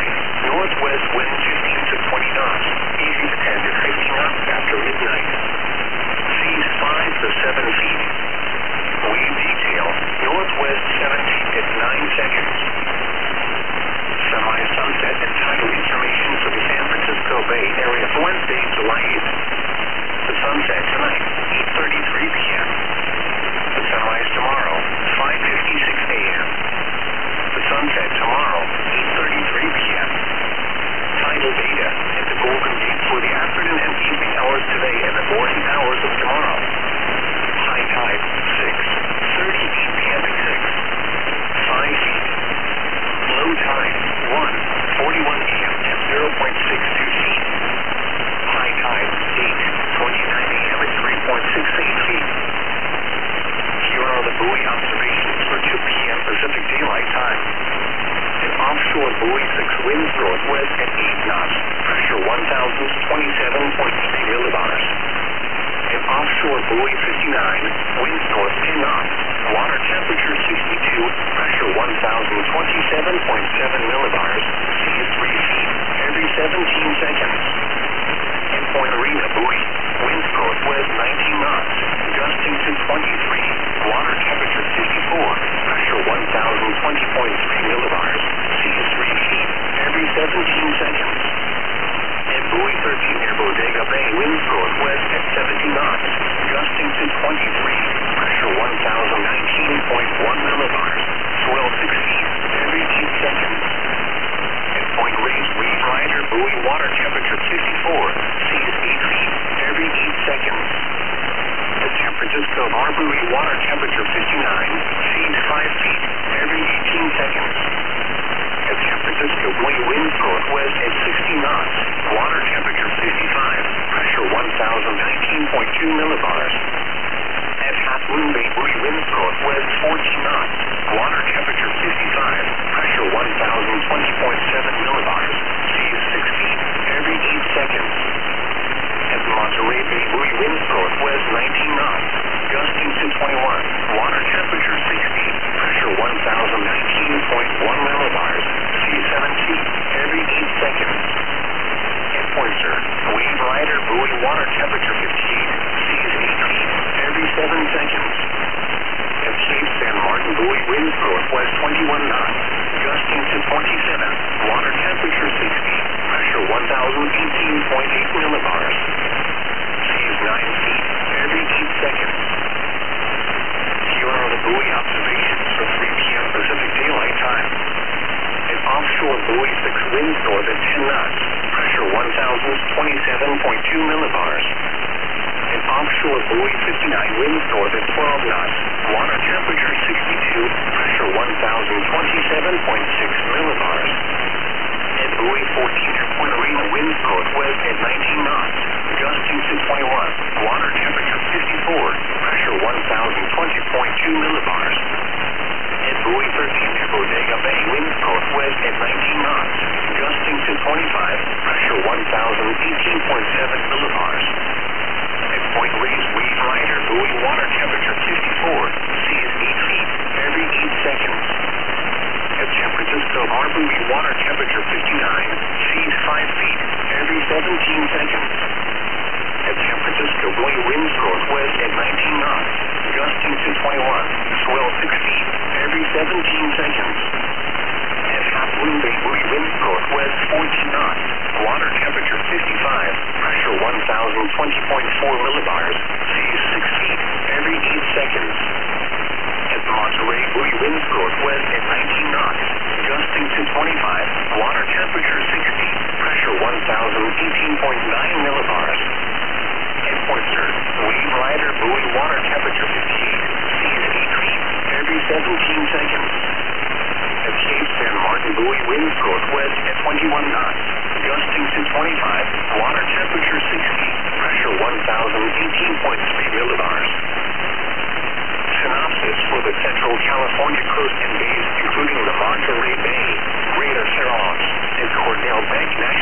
night. Northwest wind 15 to 20 knots. Easy to 10 to 50 knots after midnight. Seas 5 to 7 feet. Wave detail, northwest 17 at 9 seconds. Semi-sunset and tidal information for the San Francisco Bay Area for Wednesday, July 8th. The sunset tonight, 8:33 p.m. The sunrise tomorrow, 5:56 a.m. The sunset tomorrow, 8:33 p.m. Tidal data at the Golden Gate for the afternoon and evening hours today and the morning hours of tomorrow. High tide, 6:38 p.m. at 6. 5 feet. Low tide, 1:41 a.m. at 0.62 feet. High tide, 8:29 a.m. at 3.68 feet. Here are the buoy observations for 2 p.m. Pacific Daylight Time. An offshore buoy 6 winds northwest at 8 knots, pressure 1,027.3 millibars. An offshore buoy 59, winds north 10 knots, water temperature 62, pressure 1,027.7 millibars, seas 3 feet, every 17 seconds. And Point Arena buoy, winds northwest 19 knots, gusting to 23, water temperature 54, pressure 1,020.3 millibars, seas 3 feet, every 17 seconds. And buoy 13 near Bodega Bay, winds northwest at 70 knots, gusting to 23, pressure 1,019.1 millibars, swell 6 feet, every 8 seconds. And Point Reyes Reef Rider buoy, water temperature 54, seas 8 feet, every 8 seconds. At San Francisco Bar buoy, water temperature 59, seas 5 feet, every 18 seconds. At San Francisco buoy, winds northwest at 60 knots, water temperature 55, pressure 1,019.2 millibars. At Half Moon Bay buoy, winds northwest 14 knots, water temperature 55, pressure 1,020.7 millibars, seas 6 feet, every 8 seconds. At Monterey Bay buoy, winds northwest 19 knots, gusting to 21, water temperature 60, pressure 1,019.1 millibars, seas 7 feet, every 8 seconds. At Pointer, Wave Rider buoy, water temperature 58, seas 8 feet, every 7 seconds. At Cape San Martin buoy, winds northwest 21 knots, gusting to 27, water temperature 60, pressure 1,018.8 millibars, seas 9 feet, every 8 seconds. Here are the buoy observations for 3 p.m. Pacific Daylight Time. An offshore buoy 6 winds north at 10 knots, pressure 1,027.2 millibars. An offshore buoy 59 winds north at 12 knots, water temperature 62, pressure 1,027.6 millibars. At buoy 14 near Point Arena, winds northwest at 19 knots, gusting to 21, water temperature 54, pressure 1,020.2 millibars. At buoy 13 near Bodega Bay, winds northwest at 19 knots, gusting to 25, pressure 1,018.7 millibars. At Point Reyes Reef Rider buoy, water temperature 54, seas 8 feet, every 8 seconds. At San Francisco Bar buoy, water temperature 59, seas 5 feet, every 17 seconds. At San Francisco buoy, winds northwest at 19 knots, gusting to 21, swell 6 feet, every 17 seconds. At Half Moon Bay buoy, winds northwest 14 knots, water temperature 55, pressure 1,020.4 millibars, seas 6 feet, every 8 seconds. At Monterey buoy, winds northwest at 19 knots, gusting to 25, water temperature 60, pressure 1,018.9 millibars. At Pointer, Wave Rider buoy, water temperature 58, seas 8 feet, every 17 seconds. At Cape San Martin buoy, winds northwest at 21 knots,